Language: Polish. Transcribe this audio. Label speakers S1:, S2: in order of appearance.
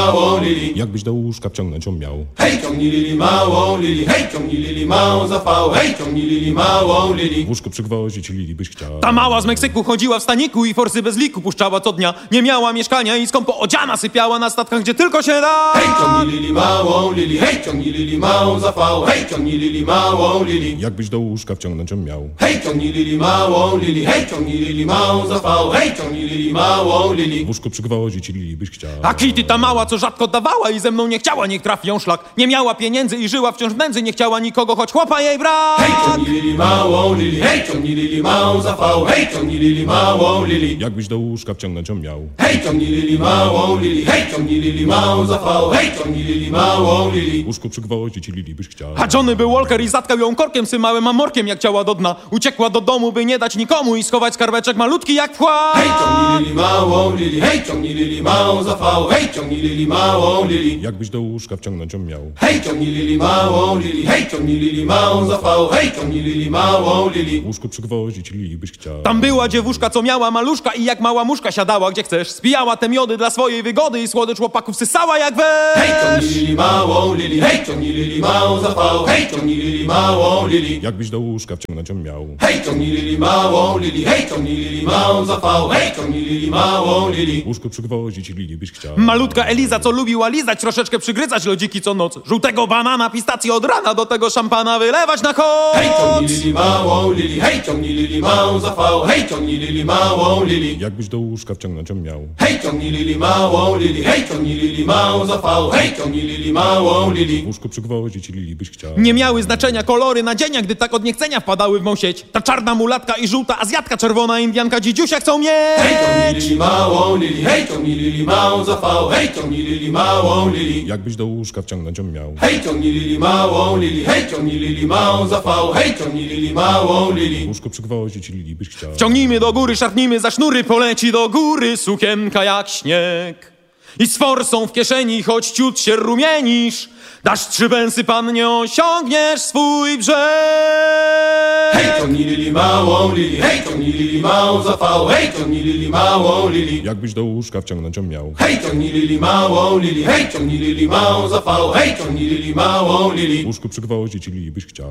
S1: małą Lili.
S2: Jakbyś do łóżka wciągnąć ją miał.
S1: Hej, ciągnij Lili małą Lili, hej, ciągnij Lili małą za fał, hej, ciągnij Lili małą Lili.
S2: W łóżku przygwoździć Lili byś chciał.
S3: Ta mała z Meksyku chodziła w staniku i forsy bez liku puszczała co dnia. Nie miała mieszkania i skąpo odziana sypiała na statkach, gdzie tylko się da.
S1: Hej, ciągnij Lili małą Lili, hej, ciągnij Lili małą za fał, hej, ciągnij Lili małą Lili.
S2: Jakbyś do łóżka wciągnąć ją miał.
S1: Hej, ciągnij Lili małą Lili, hej, ciągnij Lili małą za fał, hej, ciągnij Lili małą Lili.
S2: W łóżku przygwoździć Lili byś chciał.
S3: A Kitty ta mała, co rzadko dawała i ze mną nie chciała, niech trafi ją szlak. Nie miała pieniędzy i żyła wciąż w nędzy, nie chciała nikogo, choć chłopa jej brak.
S1: Hej, ciągnij Lili małą Lili, hej, ciągnij Lili małą za fał, hej, ciągnij Lili małą Lili.
S2: Jakbyś do łóżka wciągnąć ją miał.
S1: Hej, ciągnij Lili małą Lili, hej, ciągnij Lili małą za fał, hej, ciągnij Lili małą Lili.
S2: W łóżku przygwoździć Lili byś chciał.
S3: A Johnny był Walker i zatkał ją korkiem symałym amorkiem, jak ciała do dna. Uciekła do domu, by nie dać nikomu i schować skarbeczek malutki jak wkład.
S1: Hej, ciągnij Lili małą Lili, hej, ciągnij Lili małą za fał, hej, ciągnij Lili małą Lili.
S2: Jakbyś do łóżka wciągnąć ją miał.
S1: Hej, ciągnij Lili małą Lili, hej, ciągnij Lili małą za fał, hej, ciągnij Lili małą Lili.
S2: W łóżku przygwoździć Lili byś chciał.
S3: Tam była dziewuszka, co miała maluszka i jak mała muszka siadała gdzie chcesz. Spijała te miody dla swojej wygody i słodycz chłopaków sysała jak wesz.
S1: Hej, ciągnij Lili małą Lili, hej, ciągnij Lili małą za fał, hej, ciągnij Lili małą Lili.
S2: Jakbyś do łóżka wciągnąć ją miał.
S1: Hej, ciągnij Lili małą Lili, hej, ciągnij Lili małą za fał, hej, ciągnij Lili małą Lili.
S2: W łóżku przygwoździć Lili byś chciał.
S3: Malutka Eliza, co lubiła lizać, troszeczkę przygryzać lodziki co noc. Żółtego banana, pistację od rana, do tego szampana wylewać na koc.
S1: Hej, ciągnij Lili małą Lili, hej, ciągnij Lili małą za fał, hej, ciągnij Lili małą Lili.
S2: Jakbyś do łóżka wciągnąć ją miał.
S1: Hej, ciągnij Lili małą Lili, hej, ciągnij Lili małą za fał, hej, ciągnij Lili małą Lili.
S2: W łóżku przygwoździć Lili byś chciał.
S3: Nie miały znaczenia kolory nadzienia, gdy tak od niechcenia wpadały w mą sieć. Ta czarna mulatka i żółta azjatka, czerwona indianka, dzidziusia chcą
S1: Hej, ciągnij
S3: mieć.
S1: Lili małą Lili, hej, ciągnij Lili małą za fał, hej, ciągnij Lili małą Lili.
S2: Jakbyś do łóżka wciągnąć ją miał.
S1: Hej, ciągnij Lili małą Lili, hej, ciągnij Lili małą za fał, hej, ciągnij Lili małą
S2: W
S1: Lili.
S2: łóżku przygwoździć Lili byś chciał.
S3: Ciągnijmy do góry, szarpnijmy za sznury, poleci do góry sukienka jak śnieg. I z forsą w kieszeni, choć ciut się rumienisz, dasz 3 pensy, pan, nie osiągniesz swój brzeg.
S1: Hej, ciągnij Lili małą Lili, hej, ciągnij Lili małą za fał, hej, ciągnij Lili małą Lili.
S2: Jakbyś do łóżka wciągnąć ją miał.
S1: Hej, ciągnij Lili małą Lili, hej, ciągnij Lili małą za fał, hej, ciągnij Lili małą
S2: W
S1: Lili.
S2: łóżku przygwoździć Lili byś chciał.